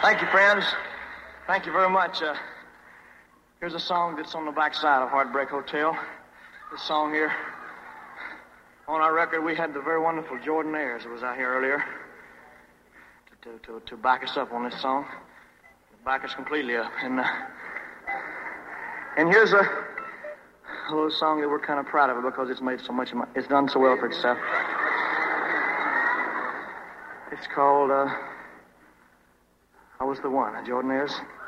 Thank you, friends. Thank you very much. Here's a song that's on the backside of Heartbreak Hotel. This song here, on our record, we had the very wonderful Jordanaires that was out here earlier to back us up on this song. Back us completely up. And here's a little song that we're kind of proud of because it's made so much, it's done so well for itself. It's called I Was the One, the Jordanaires.